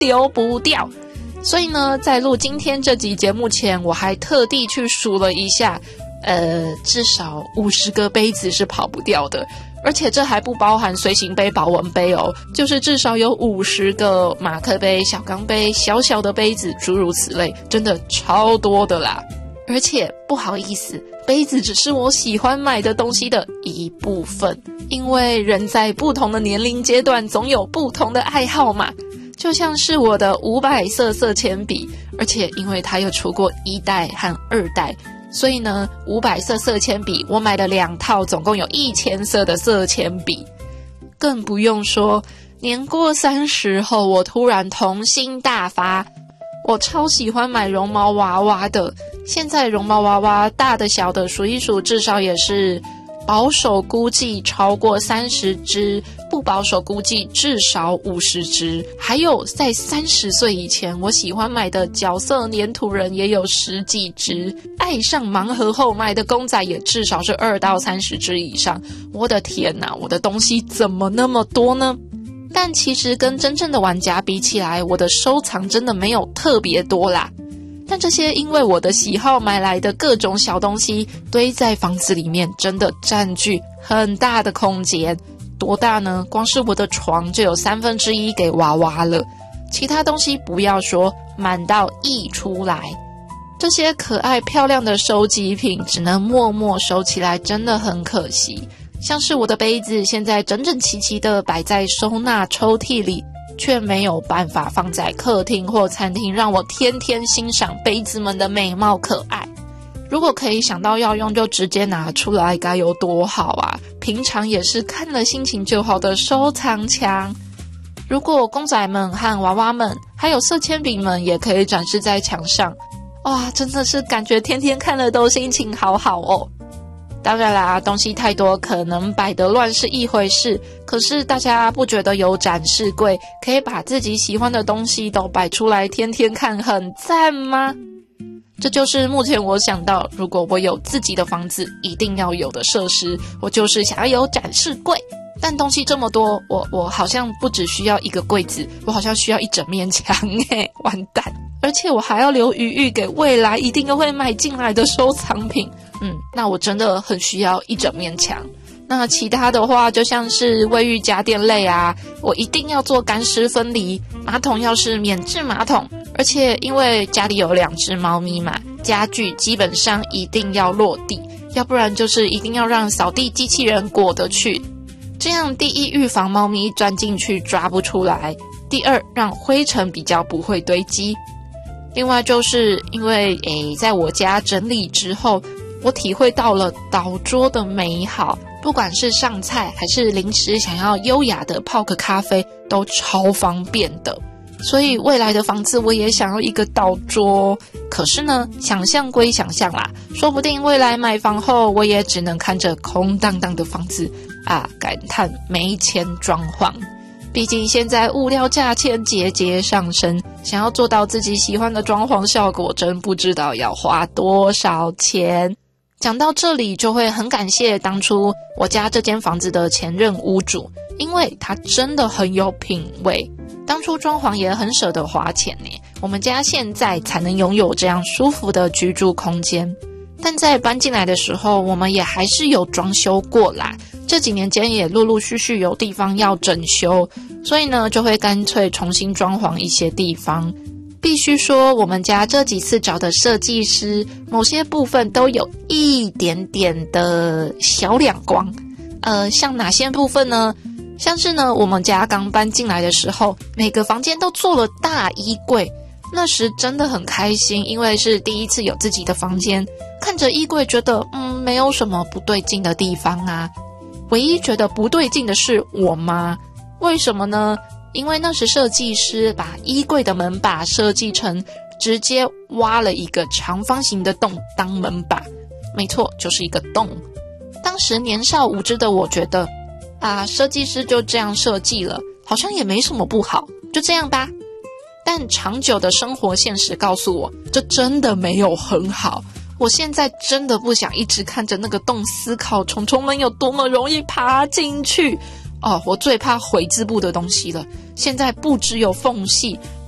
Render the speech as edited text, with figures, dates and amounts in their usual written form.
丢不掉。所以呢，在录今天这集节目前，我还特地去数了一下，至少50个杯子是跑不掉的。而且这还不包含随行杯、保温杯哦，就是至少有50个马克杯、小钢杯、小小的杯子，诸如此类，真的超多的啦。而且不好意思，杯子只是我喜欢买的东西的一部分，因为人在不同的年龄阶段总有不同的爱好嘛。就像是我的500色色铅笔，而且因为它有出过1代和2代，所以呢500色色铅笔我买了2套，总共有1000色的色铅笔。更不用说年过30后，我突然童心大发，我超喜欢买绒毛娃娃的。现在绒毛娃娃大的小的数一数，至少也是保守估计超过30只，不保守估计至少50只。还有在30岁以前，我喜欢买的角色粘土人也有10几只，爱上盲盒后买的公仔也至少是2到30只以上。我的天哪，我的东西怎么那么多呢？但其实跟真正的玩家比起来，我的收藏真的没有特别多啦。但这些因为我的喜好买来的各种小东西堆在房子里面，真的占据很大的空间。多大呢？光是我的床就有1/3给娃娃了，其他东西不要说，满到溢出来。这些可爱漂亮的收集品只能默默收起来，真的很可惜。像是我的杯子现在整整齐齐的摆在收纳抽屉里，却没有办法放在客厅或餐厅，让我天天欣赏杯子们的美貌可爱。如果可以想到要用就直接拿出来，该有多好啊！平常也是看了心情就好的收藏墙。如果公仔们和娃娃们还有色铅笔们也可以展示在墙上，哇，真的是感觉天天看了都心情好好哦。当然啦，东西太多可能摆得乱是一回事，可是大家不觉得有展示柜可以把自己喜欢的东西都摆出来天天看很赞吗？这就是目前我想到如果我有自己的房子一定要有的设施，我就是想要有展示柜。但东西这么多，我好像不只需要一个柜子，我好像需要一整面墙耶，完蛋。而且我还要留余裕给未来一定会买进来的收藏品。那我真的很需要一整面墙。那其他的话就像是卫浴家电类啊，我一定要做干湿分离，马桶要是免治马桶，而且因为家里有2只猫咪嘛，家具基本上一定要落地，要不然就是一定要让扫地机器人过得去，这样第一预防猫咪钻进去抓不出来，第二让灰尘比较不会堆积。另外就是因为在我家整理之后，我体会到了倒桌的美好，不管是上菜还是临时想要优雅的泡个咖啡都超方便的。所以未来的房子我也想要一个倒桌。可是呢，想象归想象啦，说不定未来买房后我也只能看着空荡荡的房子啊，感叹没钱装潢。毕竟现在物料价钱节节上升，想要做到自己喜欢的装潢效果，真不知道要花多少钱。讲到这里就会很感谢当初我家这间房子的前任屋主，因为他真的很有品味，当初装潢也很舍得花钱呢，我们家现在才能拥有这样舒服的居住空间。但在搬进来的时候，我们也还是有装修过啦，这几年间也陆陆续续有地方要整修，所以呢就会干脆重新装潢一些地方。必须说我们家这几次找的设计师，某些部分都有一点点的小亮光。像哪些部分呢？像是呢，我们家刚搬进来的时候，每个房间都做了大衣柜，那时真的很开心，因为是第一次有自己的房间，看着衣柜觉得没有什么不对劲的地方啊。唯一觉得不对劲的是我妈。为什么呢？因为那时设计师把衣柜的门把设计成直接挖了一个长方形的洞当门把，没错，就是一个洞。当时年少无知的我觉得设计师就这样设计了，好像也没什么不好，就这样吧。但长久的生活现实告诉我，这真的没有很好。我现在真的不想一直看着那个洞思考虫虫们有多么容易爬进去。我最怕回字部的东西了，现在不只有缝隙，